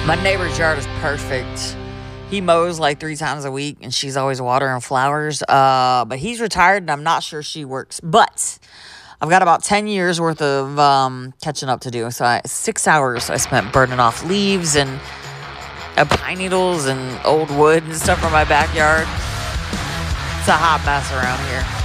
My neighbor's yard is perfect. He mows like 3 times a week, and she's always watering flowers. But he's retired, and I'm not sure she works. But I've got about 10 years worth of catching up to do. So 6 hours I spent burning off leaves and pine needles and old wood and stuff from my backyard. It's a hot mess around here.